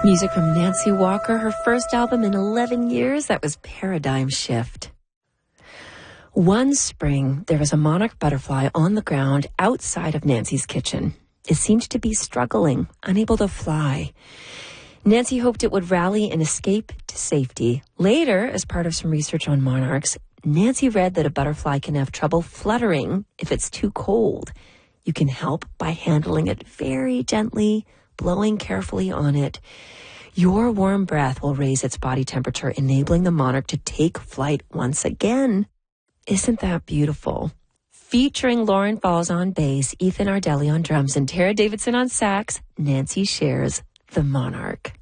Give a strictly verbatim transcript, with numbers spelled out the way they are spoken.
Music from Nancy Walker, her first album in eleven years. That was Paradigm Shift. One spring, there was a monarch butterfly on the ground outside of Nancy's kitchen. It seemed to be struggling, unable to fly. Nancy hoped it would rally and escape to safety. Later, as part of some research on monarchs, Nancy read that a butterfly can have trouble fluttering if it's too cold. You can help by handling it very gently, blowing carefully on it. Your warm breath will raise its body temperature, enabling the monarch to take flight once again. Isn't that beautiful? Featuring Lauren Falls on bass, Ethan Ardelli on drums, and Tara Davidson on sax, Nancy shares The Monarch.